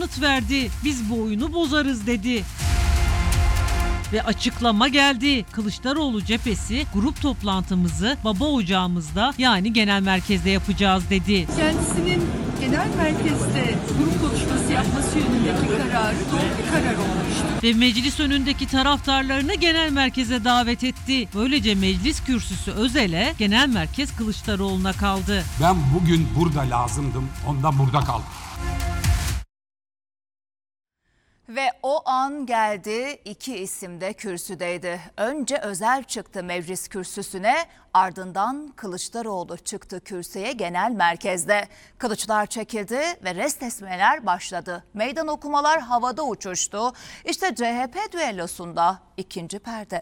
yanıt verdi. Biz bu oyunu bozarız dedi. Ve açıklama geldi. Kılıçdaroğlu cephesi grup toplantımızı baba ocağımızda yani genel merkezde yapacağız dedi. Kendisinin genel merkezde grup konuşması yapması yönündeki kararı doğru bir karar olmuştu. Ve meclis önündeki taraftarlarını genel merkeze davet etti. Böylece meclis kürsüsü Özel'e, genel merkez Kılıçdaroğlu'na kaldı. Ben bugün burada lazımdım, ondan burada kaldım. Ve o an geldi, iki isim de kürsüdeydi. Önce Özel çıktı meclis kürsüsüne, ardından Kılıçdaroğlu çıktı kürsüye genel merkezde. Kılıçlar çekildi ve restesmeler başladı. Meydan okumalar havada uçuştu. İşte CHP düellosunda ikinci perde.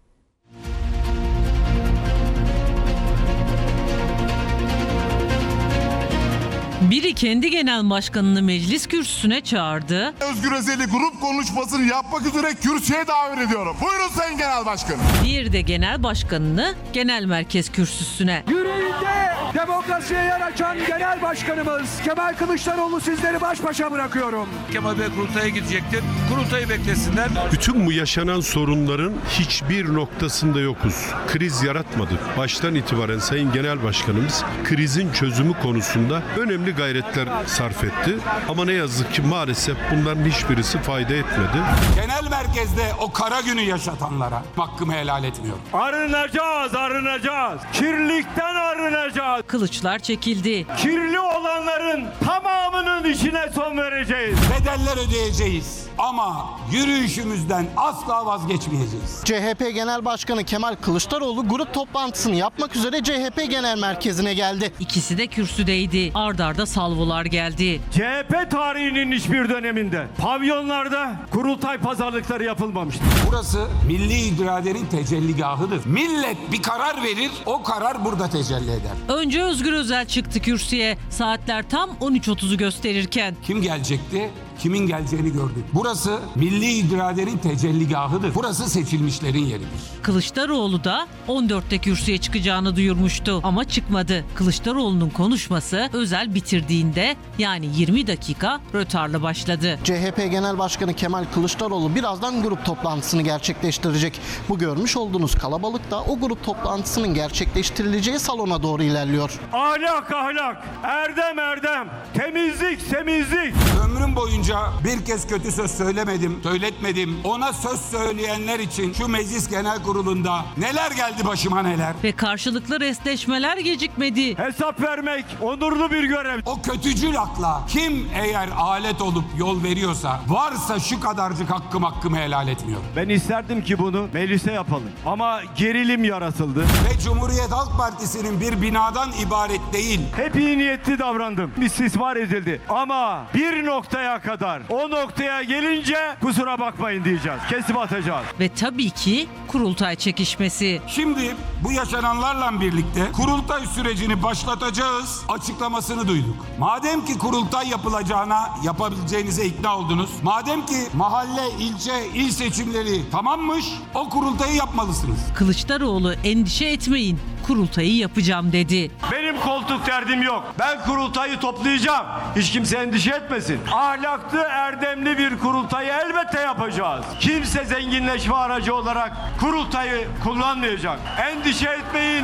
Biri kendi genel başkanını meclis kürsüsüne çağırdı. Özgür Özel'i grup konuşmasını yapmak üzere kürsüye davet ediyorum. Buyurun Sayın Genel Başkanım. Diğeri de genel başkanını genel merkez kürsüsüne. Yüreğinde demokrasiye yer açan genel başkanımız Kemal Kılıçdaroğlu sizleri baş başa bırakıyorum. Kemal Bey kurultaya gidecektir. Kurultayı beklesinler. Bütün bu yaşanan sorunların hiçbir noktasında yokuz. Kriz yaratmadık. Baştan itibaren Sayın Genel Başkanımız krizin çözümü konusunda önemli gayretler sarf etti. Ama ne yazık ki maalesef bunların hiçbirisi fayda etmedi. Genel merkezde o kara günü yaşatanlara hakkımı helal etmiyorum. Arınacağız, arınacağız. Kirlilikten arınacağız. Kılıçlar çekildi. Kirli olanların tamamının işine son vereceğiz. Bedeller ödeyeceğiz ama yürüyüşümüzden asla vazgeçmeyeceğiz. CHP Genel Başkanı Kemal Kılıçdaroğlu grup toplantısını yapmak üzere CHP Genel Merkezi'ne geldi. İkisi de kürsüdeydi. Ard arda salvolar geldi. CHP tarihinin hiçbir döneminde pavyonlarda kurultay pazarlıkları yapılmamıştır. Burası milli iradenin tecelligahıdır. Millet bir karar verir, o karar burada tecelli eder. Önce Özgür Özel çıktı kürsüye. Saatler tam 13.30'u gösterirken. Kim gelecekti? Kimin geleceğini gördük. Burası milli iradenin tecelligahıdır. Burası seçilmişlerin yeridir. Kılıçdaroğlu da 14'te kürsüye çıkacağını duyurmuştu ama çıkmadı. Kılıçdaroğlu'nun konuşması Özel bitirdiğinde yani 20 dakika rötarlı başladı. CHP Genel Başkanı Kemal Kılıçdaroğlu birazdan grup toplantısını gerçekleştirecek. Bu görmüş olduğunuz kalabalık da o grup toplantısının gerçekleştirileceği salona doğru ilerliyor. Ahlak ahlak, erdem erdem, temizlik temizlik. Ömrüm boyunca bir kez kötü söz söyletmedim. Ona söz söyleyenler için şu meclis genel kurulunda neler geldi başıma neler. Ve karşılıklı restleşmeler gecikmedi. Hesap vermek onurlu bir görev. O kötücül akla kim eğer alet olup yol veriyorsa, varsa şu kadarcık hakkımı helal etmiyor. Ben isterdim ki bunu meclise yapalım. Ama gerilim yaratıldı. Ve Cumhuriyet Halk Partisi'nin bir binadan ibaret değil. Hep iyi niyetli davrandım. İstismar edildi. Ama bir noktaya kadar, o noktaya gelince kusura bakmayın diyeceğiz. Kesip atacağız. Ve tabii ki kurultay çekişmesi. Şimdi bu yaşananlarla birlikte kurultay sürecini başlatacağız açıklamasını duyduk. Madem ki kurultay yapabileceğinize ikna oldunuz. Madem ki mahalle, ilçe, il seçimleri tamammış, o kurultayı yapmalısınız. Kılıçdaroğlu endişe etmeyin, kurultayı yapacağım dedi. Benim koltuk derdim yok. Ben kurultayı toplayacağım. Hiç kimse endişe etmesin. Ahlaklı, erdemli bir kurultayı elbette yapacağız. Kimse zenginleşme aracı olarak kurultayı kullanmayacak. Endişe etmeyin.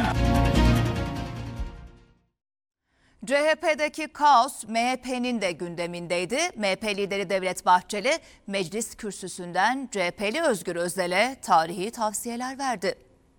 CHP'deki kaos MHP'nin de gündemindeydi. MHP lideri Devlet Bahçeli meclis kürsüsünden CHP'li Özgür Özel'e tarihi tavsiyeler verdi.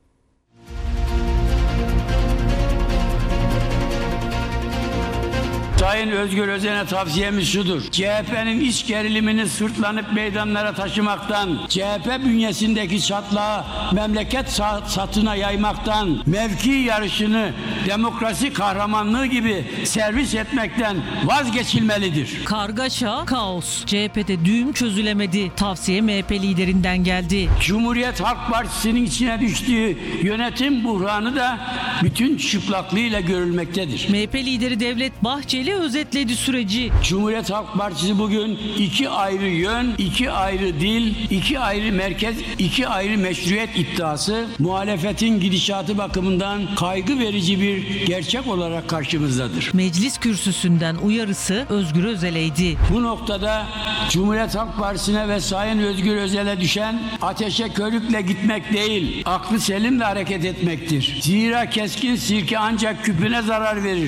Sayın Özgür Özel'e tavsiyemiz şudur. CHP'nin iç gerilimini sırtlanıp meydanlara taşımaktan, CHP bünyesindeki çatlağı memleket satına yaymaktan, mevki yarışını demokrasi kahramanlığı gibi servis etmekten vazgeçilmelidir. Kargaşa, kaos. CHP'de düğüm çözülemedi. Tavsiye MHP liderinden geldi. Cumhuriyet Halk Partisi'nin içine düştüğü yönetim buhranı da bütün çıplaklığıyla görülmektedir. MHP lideri Devlet Bahçeli CHP'li özetledi süreci. Cumhuriyet Halk Partisi bugün iki ayrı yön, iki ayrı dil, iki ayrı merkez, iki ayrı meşruiyet iddiası muhalefetin gidişatı bakımından kaygı verici bir gerçek olarak karşımızdadır. Meclis kürsüsünden uyarısı Özgür Özel'eydi. Bu noktada Cumhuriyet Halk Partisi'ne ve Sayın Özgür Özel'e düşen ateşe körükle gitmek değil, aklı selimle hareket etmektir. Zira keskin sirke ancak küpüne zarar verir.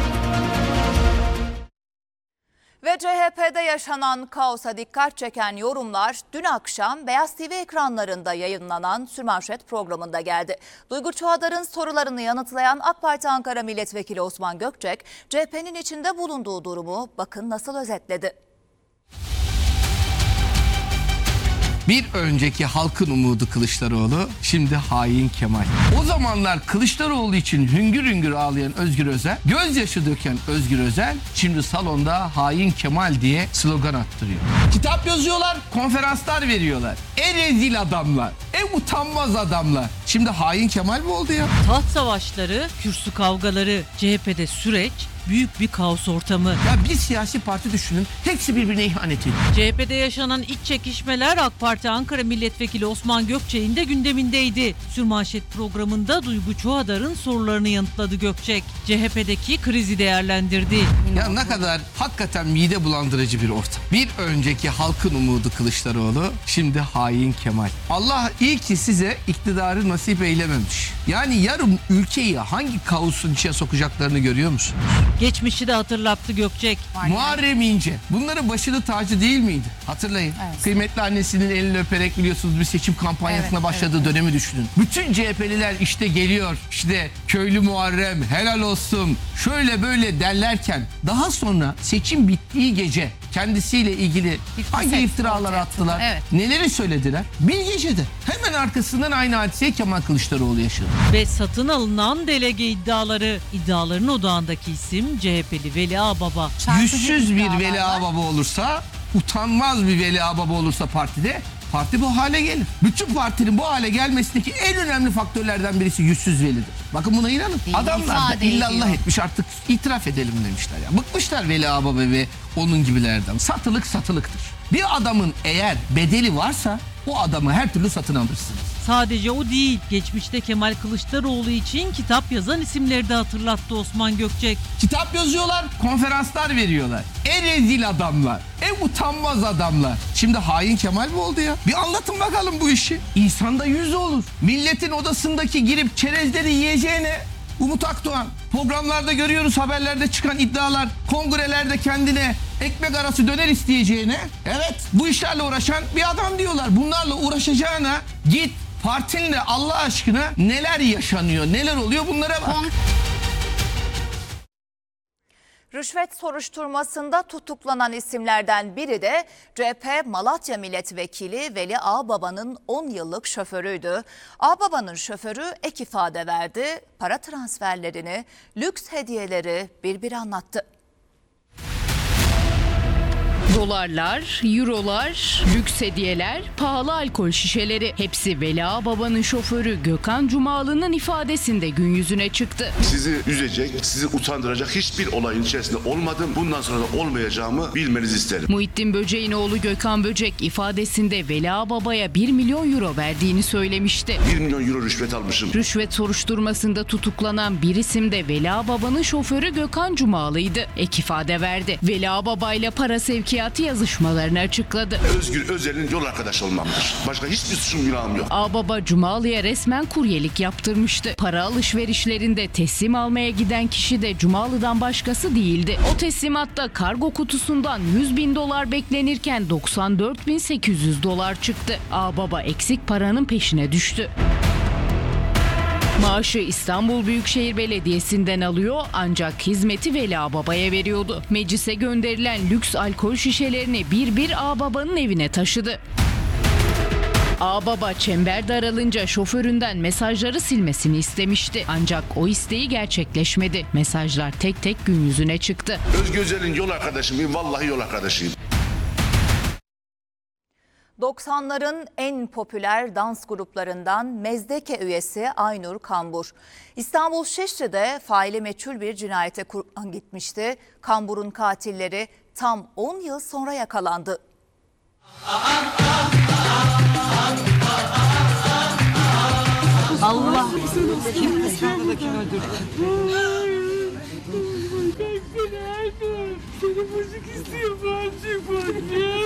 Ve CHP'de yaşanan kaosa dikkat çeken yorumlar dün akşam Beyaz TV ekranlarında yayınlanan Sürmanşet programında geldi. Duygu Çuhadar'ın sorularını yanıtlayan AK Parti Ankara Milletvekili Osman Gökçek, CHP'nin içinde bulunduğu durumu bakın nasıl özetledi. Bir önceki halkın umudu Kılıçdaroğlu, şimdi hain Kemal. O zamanlar Kılıçdaroğlu için hüngür hüngür ağlayan Özgür Özel, gözyaşı döken Özgür Özel, şimdi salonda hain Kemal diye slogan attırıyor. Kitap yazıyorlar, konferanslar veriyorlar. Rezil adamlar, utanmaz adamlar. Şimdi hain Kemal mi oldu ya? Taht savaşları, kürsü kavgaları, CHP'de süreç, büyük bir kaos ortamı. Ya bir siyasi parti düşünün, hepsi birbirine ihanet ediyor. CHP'de yaşanan iç çekişmeler AK Parti Ankara Milletvekili Osman Gökçek'in de gündemindeydi. Sürmanşet programında Duygu Çuhadar'ın sorularını yanıtladı Gökçek. CHP'deki krizi değerlendirdi. Ya ne kadar hakikaten mide bulandırıcı bir ortam. Bir önceki halkın umudu Kılıçdaroğlu, şimdi hain Kemal. Allah iyi ki size iktidarı nasip eylememiş. Yani yarın ülkeyi hangi kaosun içine sokacaklarını görüyor musunuz? Geçmişi de hatırlattı Gökçek. Muharrem İnce. Bunların başının tacı değil miydi? Hatırlayın. Evet. Kıymetli annesinin elini öperek biliyorsunuz bir seçim kampanyasına başladığı dönemi düşünün. Bütün CHP'liler işte geliyor. İşte köylü Muharrem helal olsun. Şöyle böyle derlerken daha sonra seçim bittiği gece kendisiyle ilgili hangi iftiralar attılar? Evet. Neleri söylediler? Bir gecede. Hemen arkasından aynı hadiseyi Kemal Kılıçdaroğlu yaşadı. Ve satın alınan delege iddiaları. İddiaların odağındaki isim CHP'li Veli Ağbaba. Yüzsüz bir Veli Ağbaba olursa, utanmaz bir Veli Ağbaba olursa parti bu hale gelir. Bütün partinin bu hale gelmesindeki en önemli faktörlerden birisi yüzsüz Veli'dir. Bakın buna inanın. Adamlar da illallah etmiş, artık itiraf edelim demişler ya. Bıkmışlar Veli Ağbaba ve onun gibilerden. Satılık satılıktır. Bir adamın eğer bedeli varsa o adamı her türlü satın alırsınız. Sadece o değil, geçmişte Kemal Kılıçdaroğlu için kitap yazan isimleri de hatırlattı Osman Gökçek. Kitap yazıyorlar, konferanslar veriyorlar. Rezil adamlar, utanmaz adamlar. Şimdi hain Kemal mi oldu ya? Bir anlatın bakalım bu işi. İnsanda yüz olur. Milletin odasındaki girip çerezleri yiyeceğine Umut Akdoğan. Programlarda görüyoruz, haberlerde çıkan iddialar. Kongrelerde kendine ekmek arası döner isteyeceğine. Evet, bu işlerle uğraşan bir adam diyorlar. Bunlarla uğraşacağına git partinle Allah aşkına neler yaşanıyor, neler oluyor bunlara bak. Rüşvet soruşturmasında tutuklanan isimlerden biri de CHP Malatya Milletvekili Veli Ağbaba'nın 10 yıllık şoförüydü. Ağbaba'nın şoförü ek ifade verdi, para transferlerini, lüks hediyeleri bir anlattı. Dolarlar, eurolar, lüks hediyeler, pahalı alkol şişeleri hepsi Veli Ağbaba'nın şoförü Gökhan Cumalı'nın ifadesinde gün yüzüne çıktı. Sizi üzecek, sizi utandıracak hiçbir olayın içerisinde olmadım. Bundan sonra da olmayacağımı bilmenizi isterim. Muhittin Böcek'in oğlu Gökhan Böcek ifadesinde Veli Ağbaba'ya 1 milyon euro verdiğini söylemişti. 1 milyon euro rüşvet almışım. Rüşvet soruşturmasında tutuklanan bir isim de Veli Ağbaba'nın şoförü Gökhan Cumalı'ydı. Ek ifade verdi. Veli Ağbaba ile para sevkiyatı yazışmalarını açıkladı. Özgür Özel'in yol arkadaşı olmamdır. Başka hiçbir suçum günahım yok. Ağbaba Cumalı'ya resmen kuryelik yaptırmıştı. Para alışverişlerinde teslim almaya giden kişi de Cumalı'dan başkası değildi. O teslimatta kargo kutusundan 100.000 dolar beklenirken 94.800 dolar çıktı. Ağbaba eksik paranın peşine düştü. Maaşı İstanbul Büyükşehir Belediyesi'nden alıyor ancak hizmeti Veli Ağbaba'ya veriyordu. Meclise gönderilen lüks alkol şişelerini bir Ağbaba'nın evine taşıdı. Ağbaba çember daralınca şoföründen mesajları silmesini istemişti. Ancak o isteği gerçekleşmedi. Mesajlar tek tek gün yüzüne çıktı. Özgür Özel'in yol arkadaşıyım, vallahi yol arkadaşıyım. 90'ların en popüler dans gruplarından Mezdeke üyesi Aynur Kambur. İstanbul Şişli'de faili meçhul bir cinayete kurban gitmişti. Kambur'un katilleri tam 10 yıl sonra yakalandı. Allah kim kıskandı da kim öldürdü? Seni müzik istiyor,